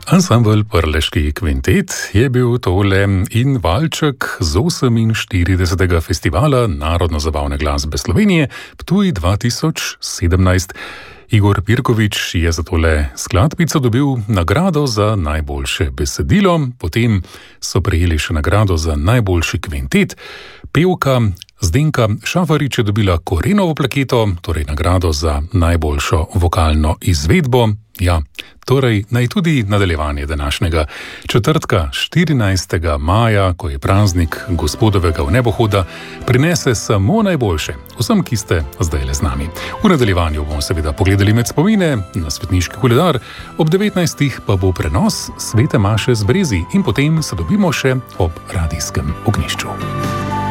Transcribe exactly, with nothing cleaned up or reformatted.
Ansambel Prleški kvintet je bil tole in valček z oseminštiridesetega festivala Narodno-zabavne glasbe Slovenije Ptuj dva tisoč sedemnajst. Igor Pirkovič je za tole skladbico dobil nagrado za najboljše besedilo, potem so prejeli še nagrado za najboljši kvintet. Pevka Zdenka Šafarič je dobila Korenovo plaketo, torej nagrado za najboljšo vokalno izvedbo. Ja, torej naj tudi nadaljevanje današnjega četrtka, štirinajstega maja, ko je praznik Gospodovega vnebohoda, prinese samo najboljše vsem, ki ste zdaj le z nami. V nadaljevanju bomo seveda pogledali med spomine na svetniški koledar, ob devetnajstih pa bo prenos svete maše z Brezi in potem se dobimo še ob radijskem ognjišču.